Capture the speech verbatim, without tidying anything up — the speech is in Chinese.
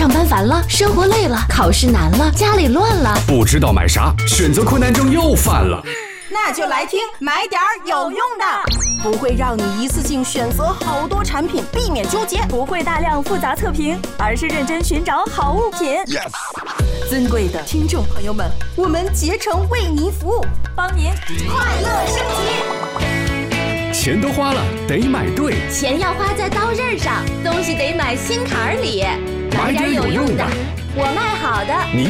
上班烦了，生活累了，考试难了，家里乱了， 不知道买啥，选择困难症又犯了。 那就来听买点有用的，不会让你一次性选择好多产品，避免纠结； 不会大量复杂测评，而是认真寻找好物品。 Yes. 尊贵的听众朋友们，我们竭诚为您服务， 帮您快乐升级。 钱都花了，得买对。 钱要花在刀刃上，东西得买心坎里。 买点有用的， 我卖好的， 你